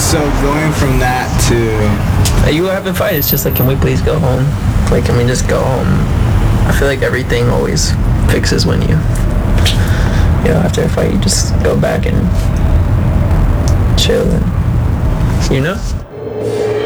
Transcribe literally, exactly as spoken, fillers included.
So going from that to... Like, you have a fight, it's just like, can we please go home? Like, can we just go home? I feel like everything always fixes when you, you know, after a fight, you just go back and chill and, you know?